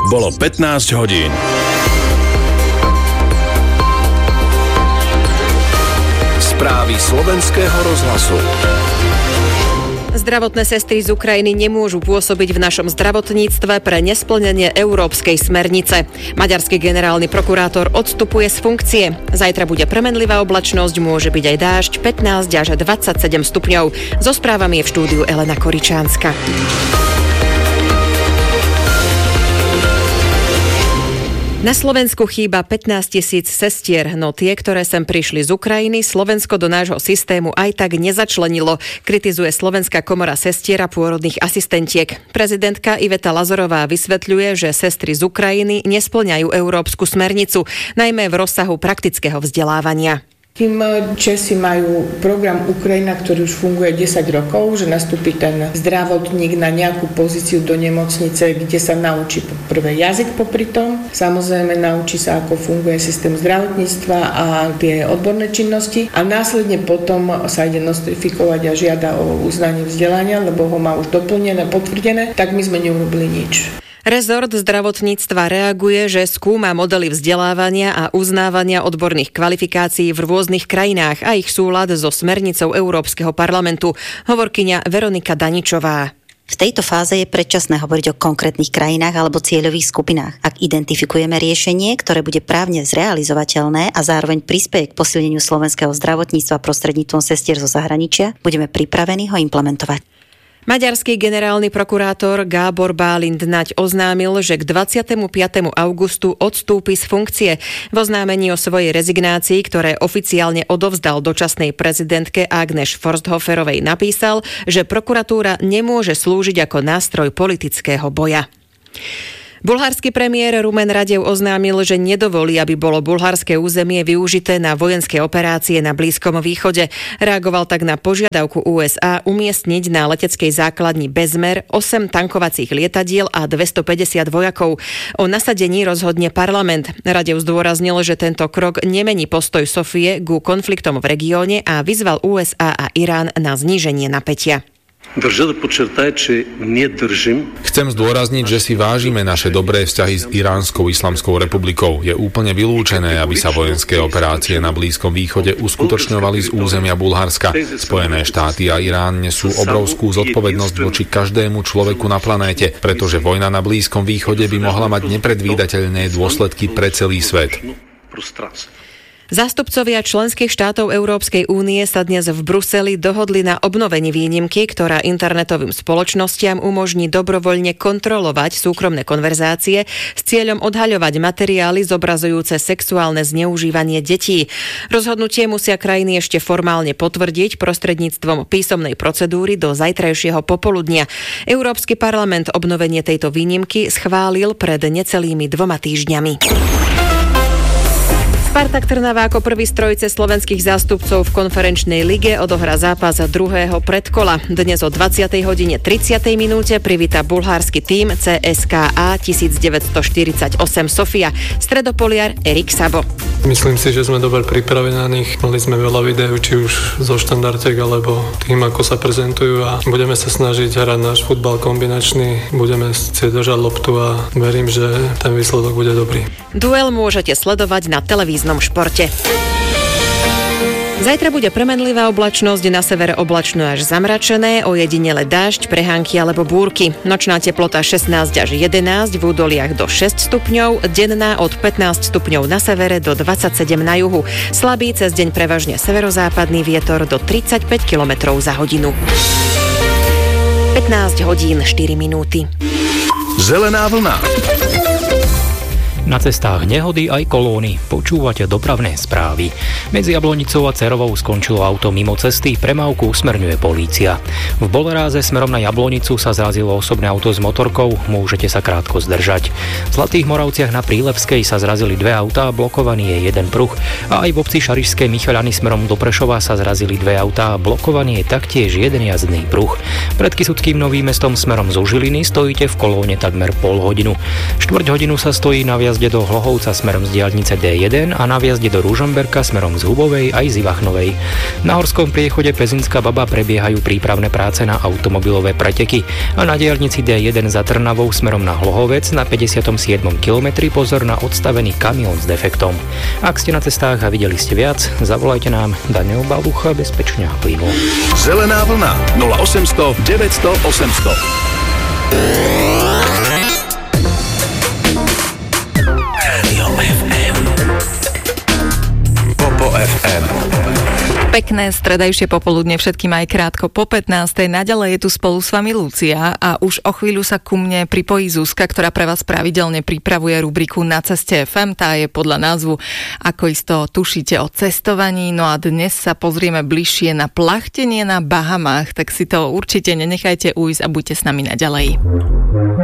Bolo 15 hodín. Správy slovenského rozhlasu. Zdravotné sestry z Ukrajiny nemôžu pôsobiť v našom zdravotníctve pre nesplnenie európskej smernice. Maďarský generálny prokurátor odstupuje z funkcie. Zajtra bude premenlivá oblačnosť, môže byť aj dážď, 15 až 27 stupňov. So správami je v štúdiu Elena Koričánska. Na Slovensku chýba 15 000 sestier, no tie, ktoré sem prišli z Ukrajiny, Slovensko do nášho systému aj tak nezačlenilo, kritizuje Slovenská komora sestier a pôrodných asistentiek. Prezidentka Iveta Lazorová vysvetľuje, že sestry z Ukrajiny nespĺňajú európsku smernicu, najmä v rozsahu praktického vzdelávania. Kým Česi majú program Ukrajina, ktorý už funguje 10 rokov, že nastúpi ten zdravotník na nejakú pozíciu do nemocnice, kde sa naučí prvé jazyk popri tom. Samozrejme naučí sa, ako funguje systém zdravotníctva a tie odborné činnosti. A následne potom sa ide nostrifikovať a žiada o uznanie vzdelania, lebo ho má už doplnené, potvrdené, tak my sme neurobili nič. Rezort zdravotníctva reaguje, že skúma modely vzdelávania a uznávania odborných kvalifikácií v rôznych krajinách a ich súlad so smernicou Európskeho parlamentu. Hovorkyňa Veronika Daničová. V tejto fáze je predčasné hovoriť o konkrétnych krajinách alebo cieľových skupinách. Ak identifikujeme riešenie, ktoré bude právne zrealizovateľné a zároveň prispeje k posilneniu slovenského zdravotníctva prostredníctvom sestier zo zahraničia, budeme pripravení ho implementovať. Maďarský generálny prokurátor Gábor Bálint Naď oznámil, že k 25. augustu odstúpi z funkcie. V oznámení o svojej rezignácii, ktoré oficiálne odovzdal dočasnej prezidentke Ágnes Forsthoferovej, napísal, že prokuratúra nemôže slúžiť ako nástroj politického boja. Bulharský premiér Rumen Radev oznámil, že nedovolí, aby bolo bulharské územie využité na vojenské operácie na Blízkom východe. Reagoval tak na požiadavku USA umiestniť na leteckej základni Bezmer 8 tankovacích lietadiel a 250 vojakov. O nasadení rozhodne parlament. Radev zdôraznil, že tento krok nemení postoj Sofie ku konfliktom v regióne a vyzval USA a Irán na zníženie napätia. Chcem zdôrazniť, že si vážime naše dobré vzťahy s Iránskou islamskou republikou. Je úplne vylúčené, aby sa vojenské operácie na Blízkom východe uskutočňovali z územia Bulharska. Spojené štáty a Irán nesú obrovskú zodpovednosť voči každému človeku na planéte, pretože vojna na Blízkom východe by mohla mať nepredvídateľné dôsledky pre celý svet. Zástupcovia členských štátov Európskej únie sa dnes v Bruseli dohodli na obnovení výnimky, ktorá internetovým spoločnostiam umožní dobrovoľne kontrolovať súkromné konverzácie s cieľom odhaľovať materiály zobrazujúce sexuálne zneužívanie detí. Rozhodnutie musia krajiny ešte formálne potvrdiť prostredníctvom písomnej procedúry do zajtrajšieho popoludnia. Európsky parlament obnovenie tejto výnimky schválil pred necelými 2 týždňami. Spartak Trnava ako prvý z trojice slovenských zástupcov v konferenčnej lige odohrá zápas druhého predkola. Dnes o 20:30 privíta bulhársky tím CSKA 1948 Sofia, stredopoliar Erik Sabo. Myslím si, že sme dobre pripravení na nich. Mali sme veľa videí, či už zo štandardiek alebo tým, ako sa prezentujú a budeme sa snažiť hrať náš futbal kombinačný. Budeme chcieť držať loptu a verím, že ten výsledok bude dobrý. Duel môžete sledovať na televíznom športe. Zajtra bude premenlivá oblačnosť, na severe oblačno až zamračené, ojedinele dážď, prehánky alebo búrky. Nočná teplota 16 až 11, v údoliach do 6 stupňov, denná od 15 stupňov na severe do 27 na juhu. Slabý cez deň prevažne severozápadný vietor do 35 km za hodinu. 15 hodín 4 minúty. Zelená vlna. Na cestách nehody aj kolóny. Počúvate dopravné správy. Medzi Jablonicou a Cerovou skončilo auto mimo cesty, premávku usmerňuje polícia. V Boleráze smerom na Jablonicu sa zrazilo osobné auto s motorkou, môžete sa krátko zdržať. V Zlatých Moravciach na Prílevskej sa zrazili 2 autá, blokovaný je 1 pruh. A aj v obci Šarišské Michaľany smerom do Prešova sa zrazili 2 autá, blokovaný je taktiež 1 jazdný pruh. Pred Kysuckým Novým Mestom smerom zo Žiliny stojíte v kolóne takmer pol hodinu. 4 hodinu sa stojí na viac vjazde do Hlohovca smerom z diaľnice D1 a na vjazde do Ružomberka smerom z Hubovej aj z Ivachnovej. Na horskom priechode Pezinská Baba prebiehajú prípravné práce na automobilové preteky a na diaľnici D1 za Trnavou smerom na Hlohovec na 57. kilometri pozor na odstavený kamión s defektom. Ak ste na cestách a videli ste viac, zavolajte nám. Daniel Balucha, bezpečne a plynulo. Zelená vlna 0800 900 800. Radio FM. Popo FM. Pekné stredajšie popoludne všetkým aj krátko po 15. Naďalej je tu spolu s vami Lucia a už o chvíľu sa ku mne pripojí Zuzka, ktorá pre vás pravidelne pripravuje rubriku Na ceste FM. Tá je podľa názvu, ako isto tušíte, o cestovaní. No a dnes sa pozrieme bližšie na plachtenie na Bahamách, tak si to určite nenechajte ujsť a buďte s nami naďalej.